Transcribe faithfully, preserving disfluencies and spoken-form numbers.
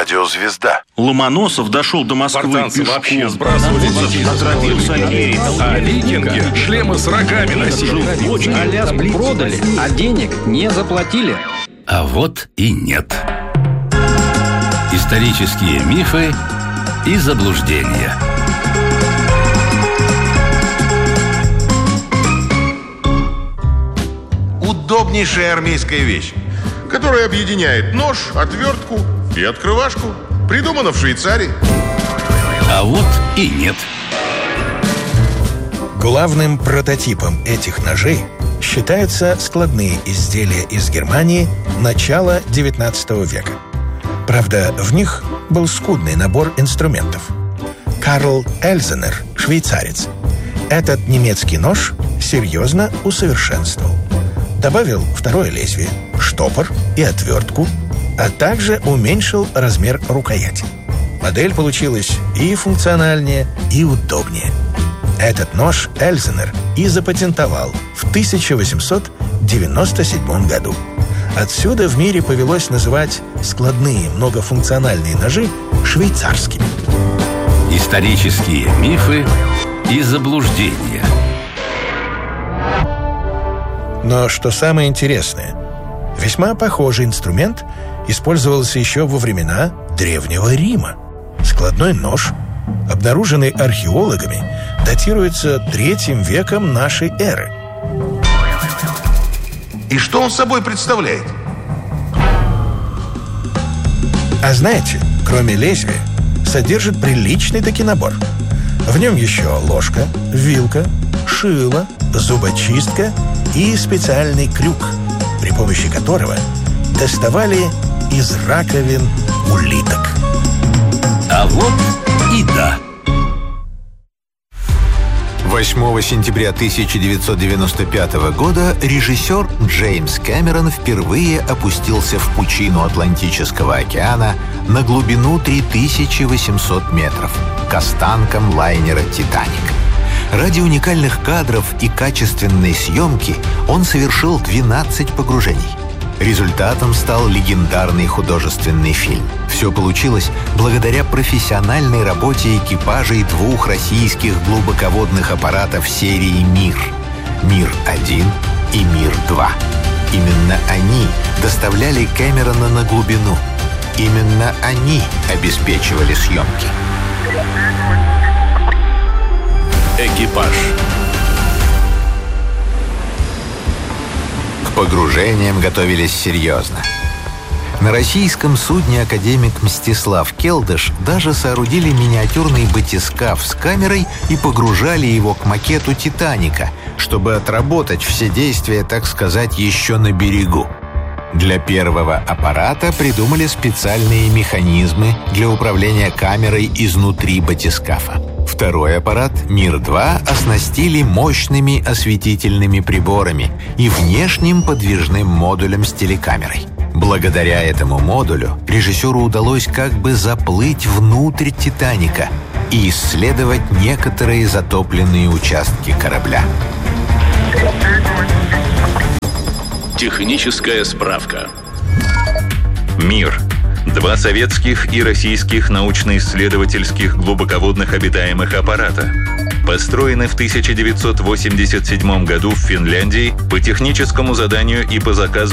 Радиозвезда. Ломоносов дошел до Москвы Спартанцы пешком. вообще сбрасывали детей со Отравился. А викинги шлемы с рогами носили. Аляску продали, а денег не заплатили. А вот и нет. Исторические мифы и заблуждения. Удобнейшая армейская вещь, которая объединяет нож, отвертку и открывашку. Придумана в Швейцарии. А вот и нет. Главным прототипом этих ножей считаются складные изделия из Германии начала девятнадцатого века. Правда, в них был скудный набор инструментов. Карл Эльзенер, швейцарец, этот немецкий нож серьезно усовершенствовал. Добавил второе лезвие, штопор и отвертку, а также уменьшил размер рукояти. Модель получилась и функциональнее, и удобнее. Этот нож Эльзенер и запатентовал в тысяча восемьсот девяносто седьмом году. Отсюда в мире повелось называть складные многофункциональные ножи швейцарскими. Исторические мифы и заблуждения. Но что самое интересное, весьма похожий инструмент использовался еще во времена Древнего Рима. Складной нож, обнаруженный археологами, датируется третьим веком нашей эры. И что он собой представляет? А знаете, кроме лезвия, содержит приличный таки набор. В нем еще ложка, вилка, шило, зубочистка и специальный крюк, при помощи которого доставали из раковин улиток. А вот и да. восьмого сентября тысяча девятьсот девяносто пятого года режиссер Джеймс Кэмерон впервые опустился в пучину Атлантического океана на глубину три тысячи восемьсот метров к останкам лайнера «Титаник». Ради уникальных кадров и качественной съемки он совершил двенадцать погружений. Результатом стал легендарный художественный фильм. Все получилось благодаря профессиональной работе экипажей двух российских глубоководных аппаратов серии «Мир» — «Мир-один» и «Мир-два». Именно они доставляли Кэмерона на глубину. Именно они обеспечивали съемки. Экипаж. К погружениям готовились серьезно. На российском судне академик Мстислав Келдыш даже соорудили миниатюрный батискаф с камерой и погружали его к макету «Титаника», чтобы отработать все действия, так сказать, еще на берегу. Для первого аппарата придумали специальные механизмы для управления камерой изнутри батискафа. Второй аппарат «Мир-два» оснастили мощными осветительными приборами и внешним подвижным модулем с телекамерой. Благодаря этому модулю режиссеру удалось как бы заплыть внутрь «Титаника» и исследовать некоторые затопленные участки корабля. Техническая справка. «Мир» — два советских и российских научно-исследовательских глубоководных обитаемых аппарата. Построены в тысяча девятьсот восемьдесят седьмом году в Финляндии по техническому заданию и по заказу